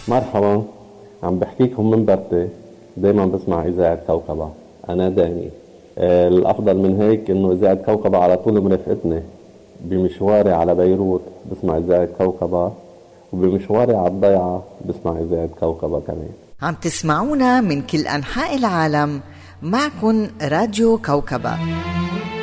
مرحبا، عم بحكيكم من برتي. دايما بسمع إذاعة كوكبة. أنا داني. الأفضل من هيك إنه إذاعة كوكبة على طول مرافقتني. بمشواري على بيروت بسمع إذاعة كوكبة، وبمشواري على الضيعة بسمع إذاعة كوكبة كمان. عم تسمعونا من كل أنحاء العالم. معكن راديو كوكبة.